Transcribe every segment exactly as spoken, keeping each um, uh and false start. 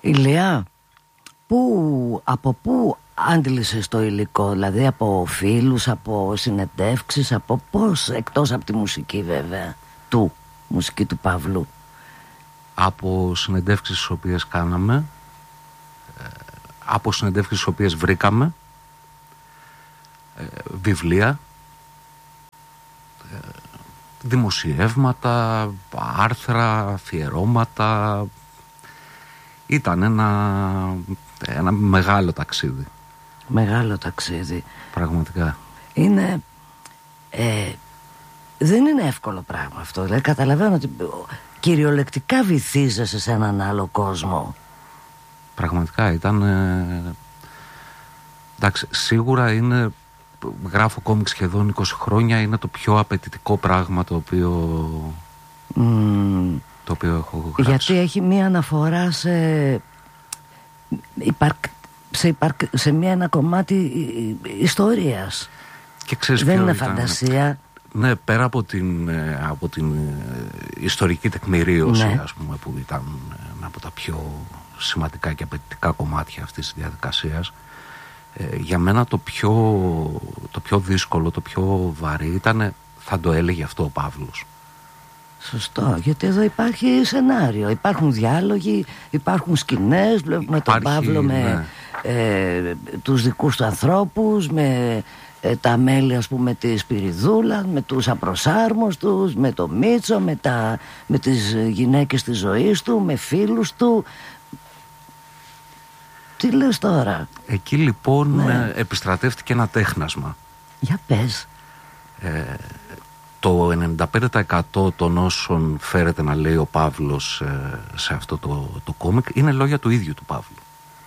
Ηλία, πού, από πού άντλησες το υλικό, δηλαδή από φίλους, από συνεντεύξεις, από πώς, εκτός από τη μουσική βέβαια, του, μουσική του Παύλου? Από συνεντεύξεις τις οποίες κάναμε, από συνεντεύξεις τις οποίες βρήκαμε, βιβλία, δημοσιεύματα, άρθρα, αφιερώματα. Ήταν ένα, ένα μεγάλο ταξίδι. Μεγάλο ταξίδι. Πραγματικά. Είναι ε, δεν είναι εύκολο πράγμα αυτό. Δηλαδή καταλαβαίνω ότι κυριολεκτικά βυθίζεσαι σε έναν άλλο κόσμο. Πραγματικά ήταν ε, εντάξει, σίγουρα είναι, γράφω κόμικ σχεδόν είκοσι χρόνια, είναι το πιο απαιτητικό πράγμα το οποίο mm. το οποίο έχω γράψει. Γιατί έχει μία αναφορά σε υπαρκ... σε, υπαρκ... σε μία ένα κομμάτι ιστορίας. Και ξέρεις, δεν είναι ήταν... φαντασία. Ναι, πέρα από την, από την ιστορική τεκμηρίωση, ναι. ας πούμε, που ήταν ένα από τα πιο σημαντικά και απαιτητικά κομμάτια αυτής της διαδικασίας, ε, για μένα το πιο, το πιο δύσκολο, το πιο βαρύ ήταν, θα το έλεγε αυτό ο Παύλος. Σωστό, γιατί εδώ υπάρχει σενάριο, υπάρχουν διάλογοι, υπάρχουν σκηνές, βλέπουμε υπάρχει, τον Παύλο με ναι. ε, τους δικούς του ανθρώπους, με ε, τα μέλη, ας πούμε, της Σπυριδούλας, με τους απροσάρμοστους, με το Μίτσο, με, τα, με τις γυναίκες της ζωής του, με φίλους του. Τι λες τώρα? Εκεί λοιπόν ναι. επιστρατεύτηκε ένα τέχνασμα. Για πες. Ε, το ενενήντα πέντε τοις εκατό των όσων φέρεται να λέει ο Παύλος ε, σε αυτό το, το κόμικ είναι λόγια του ίδιου του Παύλου.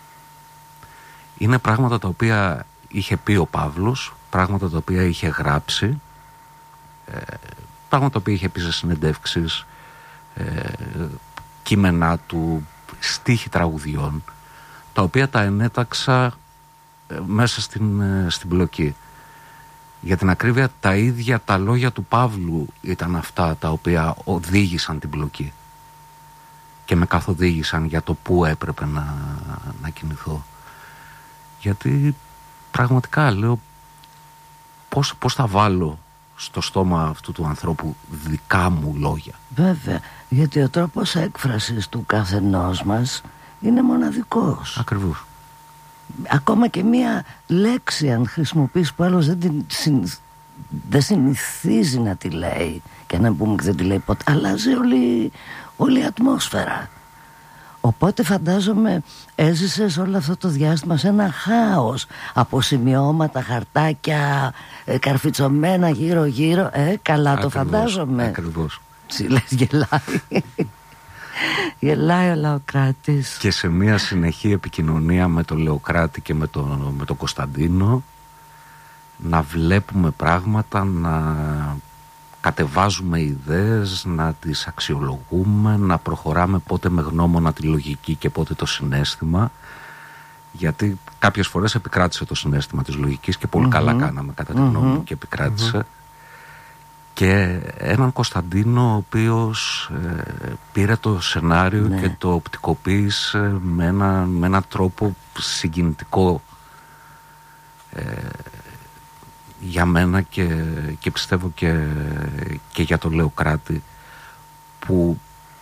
Είναι πράγματα τα οποία είχε πει ο Παύλος, πράγματα τα οποία είχε γράψει, ε, πράγματα τα οποία είχε πει σε συνεντεύξεις, ε, κείμενά του, στίχοι τραγουδιών, τα οποία τα ενέταξα ε, μέσα στην, ε, στην πλοκή. Για την ακρίβεια, τα ίδια τα λόγια του Παύλου ήταν αυτά τα οποία οδήγησαν την πλοκή και με καθοδήγησαν για το πού έπρεπε να, να κινηθώ. Γιατί πραγματικά λέω πώς, πώς θα βάλω στο στόμα αυτού του ανθρώπου δικά μου λόγια. Βέβαια, γιατί ο τρόπος έκφρασης του καθενός μας είναι μοναδικός. Ακριβώς. Ακόμα και μία λέξη αν χρησιμοποιείς που άλλος δεν, την, δεν συνηθίζει να τη λέει, και να πούμε και δεν τη λέει ποτέ, αλλάζει όλη, όλη η ατμόσφαιρα. Οπότε φαντάζομαι έζησες όλο αυτό το διάστημα σε ένα χάος από σημειώματα, χαρτάκια, ε, καρφιτσωμένα γύρω γύρω. Ε, καλά ακριβώς, το φαντάζομαι. Ακριβώς. Λες γελάει. Γελάει ο Λαοκράτης. Και σε μια συνεχή επικοινωνία με τον Λεοκράτη και με τον, με τον Κωνσταντίνο, να βλέπουμε πράγματα, να κατεβάζουμε ιδέες, να τις αξιολογούμε, να προχωράμε πότε με γνώμονα τη λογική και πότε το συναίσθημα, γιατί κάποιες φορές επικράτησε το συναίσθημα της λογικής και πολύ mm-hmm. καλά κάναμε κατά τη γνώμη μου mm-hmm. και επικράτησε. Mm-hmm. Και έναν Κωνσταντίνο ο οποίος ε, πήρε το σενάριο ναι. και το οπτικοποίησε με ένα, με έναν τρόπο συγκινητικό ε, για μένα και, και πιστεύω και, και για τον Λεοκράτη, που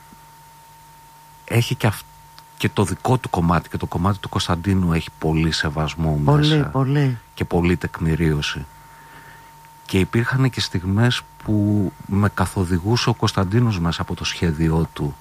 έχει και, αυ, και το δικό του κομμάτι, και το κομμάτι του Κωνσταντίνου έχει πολύ σεβασμό πολύ, μέσα πολύ. Και πολύ τεκμηρίωση. Και υπήρχαν και στιγμές που με καθοδηγούσε ο Κωνσταντίνος μέσα από το σχέδιό του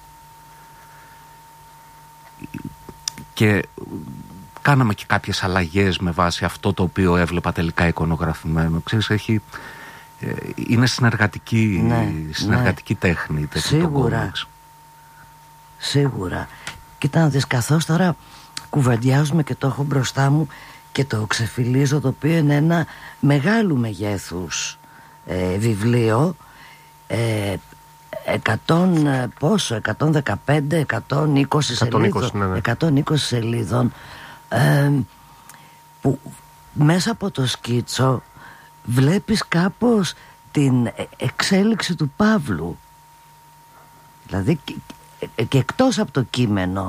και κάναμε και κάποιες αλλαγές με βάση αυτό το οποίο έβλεπα τελικά εικονογραφημένο. Ξέρεις, έχει, ε, είναι συνεργατική, ναι, συνεργατική ναι. τέχνη. Σίγουρα. Σίγουρα. Κοίτα να δεις, καθώς τώρα κουβεντιάζουμε και το έχω μπροστά μου και το ξεφυλίζω, το οποίο είναι ένα μεγάλου μεγέθους ε, βιβλίο, ε, εκατόν, πόσο, εκατόν δεκαπέντε, εκατόν είκοσι σελίδων, ναι, ναι. εκατόν είκοσι σελίδων, ε, που μέσα από το σκίτσο βλέπεις κάπως την εξέλιξη του Παύλου, δηλαδή και, και εκτός από το κείμενο,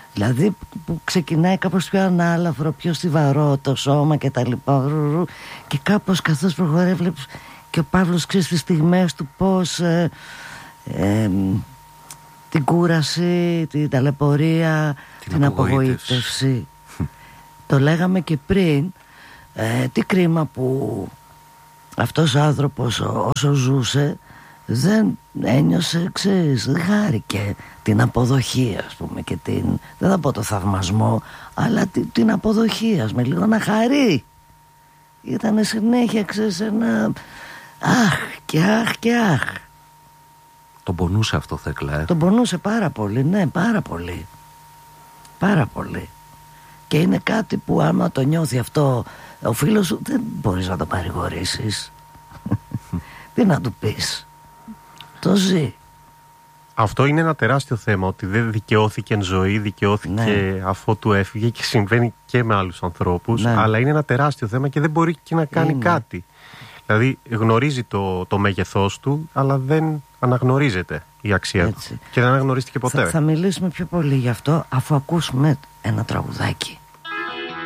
Δηλαδή που ξεκινάει κάπως πιο ανάλαφρο, πιο στιβαρό το σώμα και τα λοιπά. Και κάπως καθώς προχωράει βλέπεις και ο Παύλος, ξέρεις, στις στιγμές του πώς ε, ε, την κούραση, την ταλαιπωρία, την, την απογοήτευση. Το λέγαμε και πριν, ε, τι κρίμα που αυτός ο άνθρωπος όσο ζούσε δεν ένιωσε, ξέρεις, δεν χάρηκε την αποδοχή, ας πούμε, και την, δεν θα πω το θαυμασμό, αλλά την, την αποδοχή, ας με λίγο να χαρεί. Ήταν συνέχεια, ξέρεις, ένα αχ και αχ και αχ. Τον πονούσε αυτό, Θέκλα, ε? Τον πονούσε πάρα πολύ, ναι, πάρα πολύ. Πάρα πολύ. Και είναι κάτι που άμα το νιώθει αυτό ο φίλος σου, δεν μπορείς να το παρηγορήσεις. Τι να του πεις? Το ζει. Αυτό είναι ένα τεράστιο θέμα, ότι δεν δικαιώθηκε εν ζωή, δικαιώθηκε ναι. αφότου έφυγε, και συμβαίνει και με άλλους ανθρώπους, ναι. αλλά είναι ένα τεράστιο θέμα και δεν μπορεί και να κάνει είναι. κάτι. Δηλαδή γνωρίζει το, το μέγεθός του, αλλά δεν αναγνωρίζεται η αξία Έτσι. του. Και δεν αναγνωρίστηκε ποτέ. Θα, θα μιλήσουμε πιο πολύ γι' αυτό αφού ακούσουμε ένα τραγουδάκι.